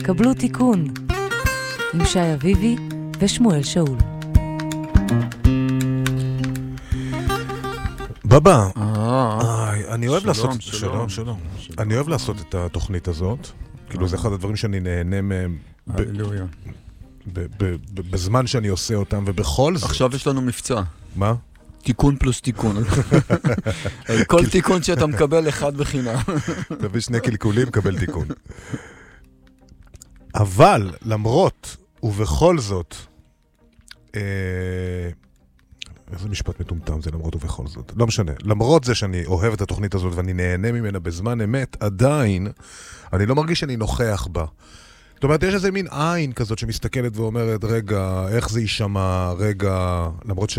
קבלו תיקון עם שי אביבי ושמואל שאול. בבא, אני אוהב לעשות... שלום. אני אוהב לעשות את התוכנית הזאת. כאילו זה אחד הדברים שאני נהנה מהם בזמן שאני עושה אותם, ובכל זאת... עכשיו יש לנו מבצע. מה? תיקון פלוס תיקון. כל תיקון שאתה מקבל אחד בחינם. תביא שני קלקולים, קבל תיקון. אבל למרות ובכל זאת, איזה משפט מטומטם זה למרות ובכל זאת. לא משנה. למרות זה שאני אוהב את התוכנית הזאת ואני נהנה ממנה בזמן אמת, עדיין אני לא מרגיש שאני נוכח בה. זאת אומרת, יש איזה מין עין כזאת שמסתכלת ואומרת, רגע, איך זה יישמע, רגע, למרות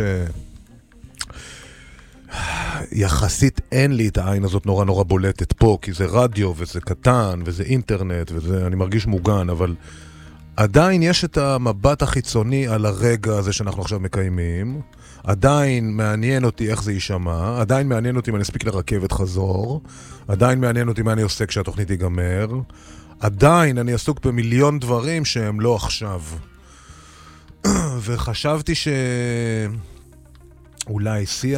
יחסית אין לי את העין הזאת נורא נורא בולטת פה, כי זה רדיו וזה קטן וזה אינטרנט וזה, אני מרגיש מוגן, אבל עדיין יש את המבט החיצוני על הרגע הזה שאנחנו עכשיו מקיימים, עדיין מעניין אותי איך זה יישמע, עדיין מעניין אותי אם אני אספיק לרכבת חזור, עדיין מעניין אותי מה אני עושה כשהתוכנית ייגמר, עדיין אני עסוק במיליון דברים שהם לא עכשיו. וחשבתי שאולי שיא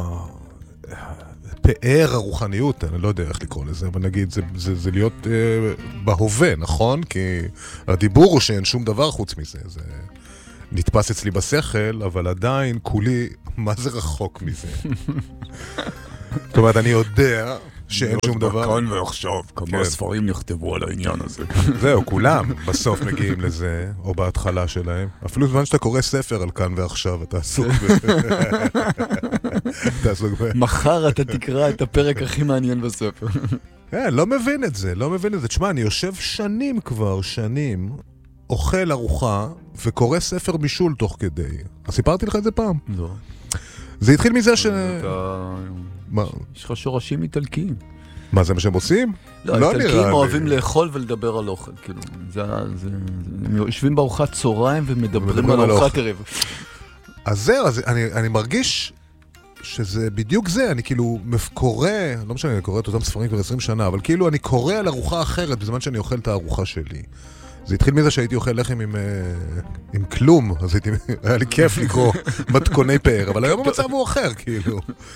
פאר הרוחניות, אני לא יודע איך לקרוא לזה, אבל נגיד, זה להיות בהווה, נכון? כי הדיבור הוא שאין שום דבר חוץ מזה, זה נתפס אצלי בשכל, אבל עדיין כולי, מה זה רחוק מזה? זאת אומרת, אני יודע שאין שום דבר. כאן ועכשיו, כמה ספרים נכתבו על העניין הזה. זהו, כולם בסוף מגיעים לזה, או בהתחלה שלהם. אפילו זמן שאתה קורא ספר על כאן ועכשיו, אתה עסוק מחר אתה תקרא את הפרק הכי מעניין בספר. לא מבין את זה. תשמע, אני יושב שנים, אוכל ארוחה, וקורא ספר בישול תוך כדי. אז סיפרתי לך את זה פעם? לא. זה התחיל מזה יש לך שורשים איטלקיים. מה, זה מה שהם עושים? לא, איטלקים אוהבים לאכול ולדבר על אוכל. הם יושבים בארוחת צהריים ומדברים על ארוחת ערב. אז זהו, אני מרגיש שזה בדיוק זה. אני כאילו קורא, לא משנה, אני קורא את אותם ספרים כבר 20 שנה, אבל כאילו אני קורא על ארוחה אחרת בזמן שאני אוכל את הארוחה שלי. זה התחיל מזה שהייתי אוכל לחם עם כלום, אז היה לי כיף לקרוא מתכוני פאר, אבל היום המצב הוא אחר, כאילו.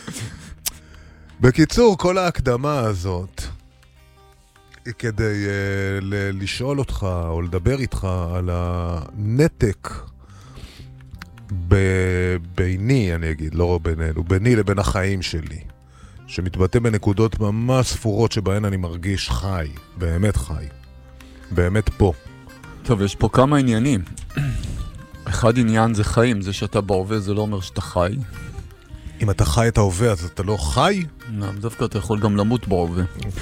בקיצור, כל ההקדמה הזאת היא כדי לשאול אותך או לדבר איתך על הנתק ביני, אני אגיד, לא בינינו, ביני לבין החיים שלי, שמתבטא בנקודות ממש ספורות שבהן אני מרגיש חי, באמת חי, באמת פה. טוב, יש פה כמה עניינים. אחד עניין זה חיים, זה שאתה בהווה זה לא אומר שאתה חי. אם אתה חי את ההווה, אז אתה לא חי? לא, דווקא אתה יכול גם למות בהווה.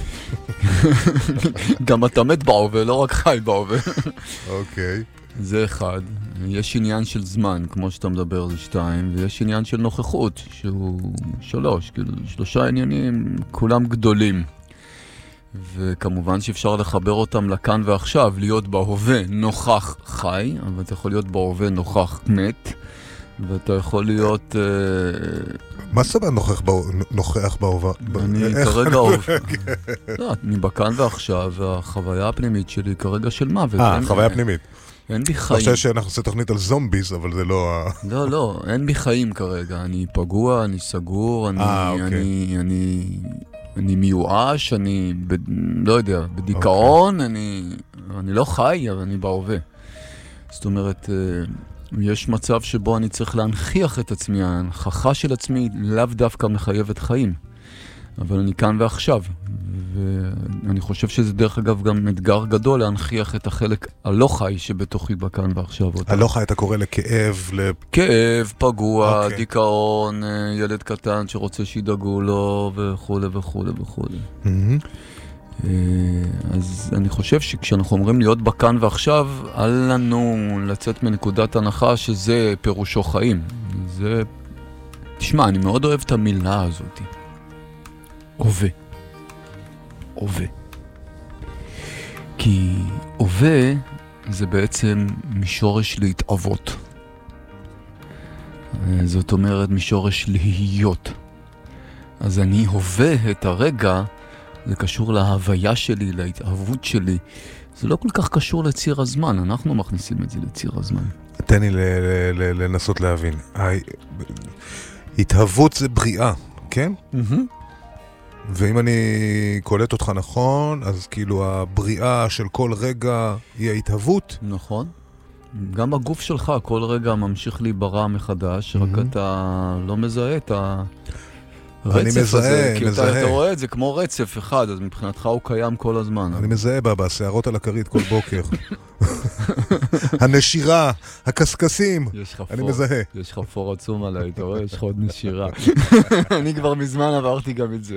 גם אתה מת בהווה, לא רק חי בהווה. אוקיי. זה אחד. יש עניין של זמן, כמו שאתה מדבר, זה 2, ויש עניין של נוכחות, שהוא 3. כאילו, 3 עניינים, כולם גדולים. וכמובן שאפשר לחבר אותם לכאן ועכשיו, להיות בהווה נוכח חי, אבל אתה יכול להיות בהווה נוכח מת, ואתה יכול להיות... מה סבבה נוכח בהווה? אני כרגע הווה. לא, אני בכאן ועכשיו, והחוויה הפנימית שלי כרגע של מוות. חוויה פנימית. אין בי חיים. אני חושב שאנחנו עושה תוכנית על זומביז, אבל זה לא... לא, אין בי חיים כרגע. אני פגוע, אני סגור, אני מיואש, אני לא יודע, בדיכאון, אני לא חי, אבל אני בהווה. זאת אומרת, יש מצב שבו אני צריך להנכיח את עצמי, ההנכחה של עצמי לאו דווקא מחייבת חיים, אבל אני כאן ועכשיו, ואני חושב שזה דרך אגב גם אתגר גדול להנכיח את החלק הלא חי שבתוכי בכאן ועכשיו. הלא חי אתה קורא לכאב, כאב, פגוע, דיכאון, ילד קטן שרוצה שידאגו לו וכו' וכו' וכו'. אז אני חושב שכשאנחנו אומרים להיות בכאן ועכשיו, אל לנו לצאת מנקודת הנחה שזה פירושו חיים. זה... תשמע, אני מאוד אוהב את המילה הזאת. הווה. הווה. כי הווה זה בעצם משורש להתאבות. זאת אומרת משורש להיות. אז אני הווה את הרגע זה קשור להוויה שלי, להתאהבות שלי. זה לא כל כך קשור לציר הזמן, אנחנו מכניסים את זה לציר הזמן. תן לי לנסות להבין. התאהבות זה בריאה, כן? ואם אני קולט אותך נכון, אז כאילו הבריאה של כל רגע היא ההתאהבות. נכון. גם הגוף שלך כל רגע ממשיך להיברא מחדש, רק אתה לא מזהה את הרצף הזה. כי אתה רואה את זה כמו רצף אחד, אז מבחינתך הוא קיים כל הזמן. אני מזהה בשערות על הכרית כל בוקר. הנשירה, הקסקסים, אני מזהה. יש לך פור עצום עליי, אתה רואה? יש לך עוד נשירה. אני כבר מזמן עברתי גם את זה.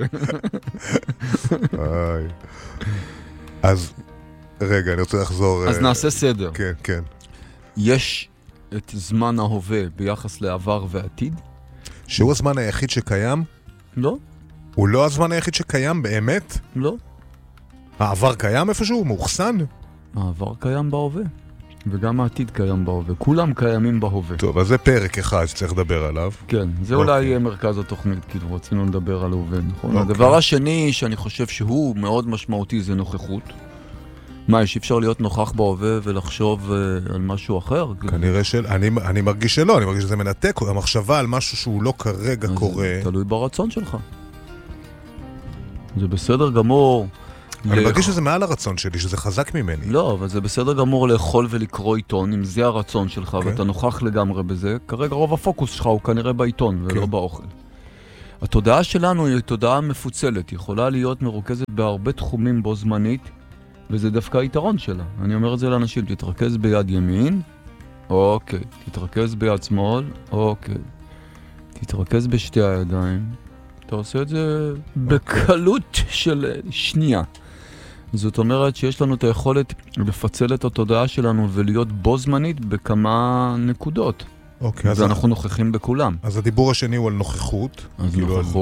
אז רגע, אני רוצה לחזור. אז נעשה סדר. כן, כן. יש את זמן ההווה ביחס לעבר ועתיד? שהוא הזמן היחיד שקיים? לא. הוא לא הזמן היחיד שקיים באמת? לא. העבר קיים איפשהו? מאוחסן? העבר קיים בהווה. וגם העתיד קיים בהווה. כולם קיימים בהווה. טוב, אז זה פרק אחד שצריך לדבר עליו. כן, זה אולי יהיה מרכז התוכנית, כאילו רצינו לדבר על ההווה, נכון? הדבר השני שאני חושב שהוא מאוד משמעותי זה נוכחות. מה, יש אפשר להיות נוכח בהווה ולחשוב על משהו אחר? כנראה אני מרגיש שלא, אני מרגיש שזה מנתק, המחשבה על משהו שהוא לא כרגע קורה. תלוי ברצון שלך. זה בסדר גמור. אני מרגיש שזה מעל הרצון שלי, שזה חזק ממני. לא, אבל זה בסדר גמור לאכול ולקרוא עיתון, אם זה הרצון שלך ואתה נוכח לגמרי בזה, כרגע רוב הפוקוס שלך הוא כנראה בעיתון ולא באוכל. התודעה שלנו היא תודעה מפוצלת, יכולה להיות מרוכזת בהרבה תחומים בו זמנית, וזה דווקא היתרון שלה. אני אומר את זה לאנשים, תתרכז ביד ימין, אוקיי. תתרכז ביד שמאל, אוקיי. תתרכז בשתי הידיים. אתה עושה את זה בקלות של שנייה. זאת אומרת שיש לנו את היכולת לפצל את התודעה שלנו ולהיות בו זמנית בכמה נקודות. אוקיי, ואנחנו נוכחים בכולם. אז הדיבור השני הוא על נוכחות. אז נוכחות.